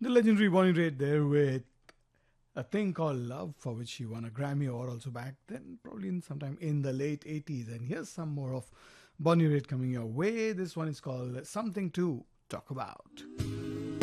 The legendary Bonnie Raitt there with a thing called Love, for which she won a Grammy Award also back then, probably in sometime in the late 80s. And here's some more of Bonnie Raitt coming your way. This one is called Something to Talk About.